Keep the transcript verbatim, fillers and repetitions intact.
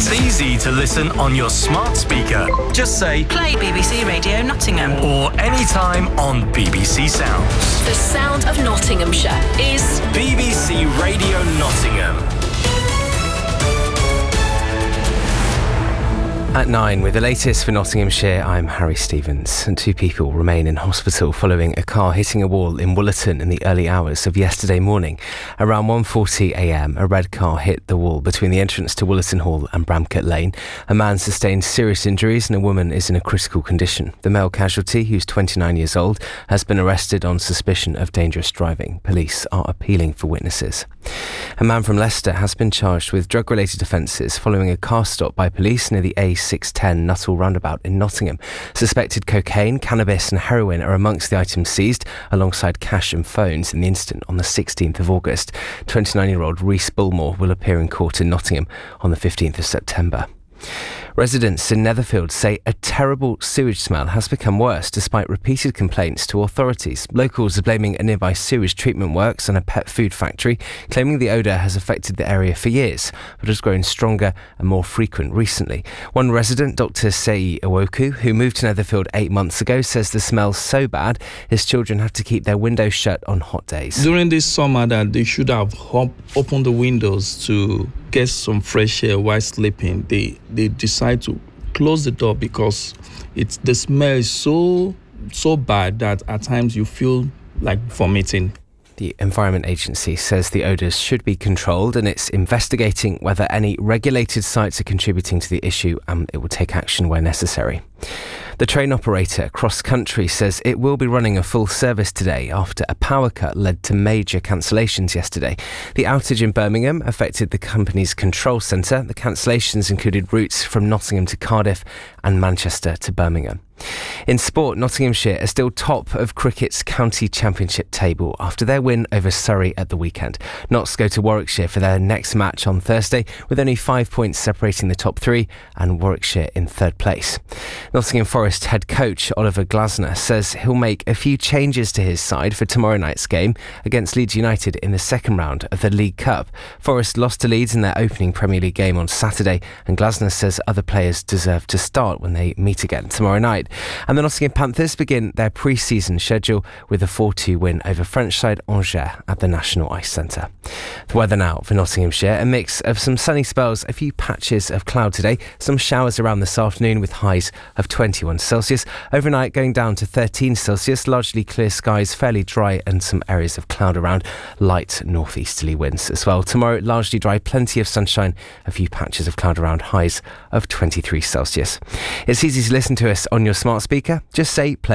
It's easy to listen on your smart speaker. Just say, play B B C Radio Nottingham. Or anytime on B B C Sounds. The sound of Nottinghamshire is B B C Radio Nottingham. At nine, with the latest for Nottinghamshire, I'm Harry Stevens. And two people remain in hospital following a car hitting a wall in Woolerton in the early hours of yesterday morning. Around one forty a m, a red car hit the wall between the entrance to Woolerton Hall and Bramcote Lane. A man sustained serious injuries and a woman is in a critical condition. The male casualty, who's twenty-nine years old, has been arrested on suspicion of dangerous driving. Police are appealing for witnesses. A man from Leicester has been charged with drug-related offences following a car stop by police near the A six ten Nuttall roundabout in Nottingham. Suspected cocaine, cannabis and heroin are amongst the items seized, alongside cash and phones in the incident on the sixteenth of August. twenty-nine-year-old Rhys Bullmore will appear in court in Nottingham on the fifteenth of September. Residents in Netherfield say a terrible sewage smell has become worse despite repeated complaints to authorities. Locals are blaming a nearby sewage treatment works and a pet food factory, claiming the odour has affected the area for years, but has grown stronger and more frequent recently. One resident, Doctor Sei Iwoku, who moved to Netherfield eight months ago, says the smell's so bad his children have to keep their windows shut on hot days. During this summer, that they should have hop, opened the windows to get some fresh air while sleeping. They they decide to close the door because it's the smell is so so bad that at times you feel like vomiting. The Environment Agency says the odours should be controlled and it's investigating whether any regulated sites are contributing to the issue and it will take action where necessary. The train operator Cross Country says it will be running a full service today after a power cut led to major cancellations yesterday. The outage in Birmingham affected the company's control centre. The cancellations included routes from Nottingham to Cardiff and Manchester to Birmingham. In sport, Nottinghamshire are still top of cricket's county championship table after their win over Surrey at the weekend. Notts go to Warwickshire for their next match on Thursday, with only five points separating the top three and Warwickshire in third place. Nottingham Forest head coach Oliver Glasner says he'll make a few changes to his side for tomorrow night's game against Leeds United in the second round of the League Cup. Forest lost to Leeds in their opening Premier League game on Saturday, and Glasner says other players deserve to start when they meet again tomorrow night. And the Nottingham Panthers begin their pre-season schedule with a four two win over French side Angers at the National Ice Centre. The weather now for Nottinghamshire, a mix of some sunny spells, a few patches of cloud today, some showers around this afternoon with highs of twenty-one Celsius. Overnight going down to thirteen Celsius, largely clear skies, fairly dry and some areas of cloud around, light northeasterly winds as well. Tomorrow largely dry, plenty of sunshine, a few patches of cloud around, highs of twenty-three Celsius. It's easy to listen to us on your smart speaker. Just say play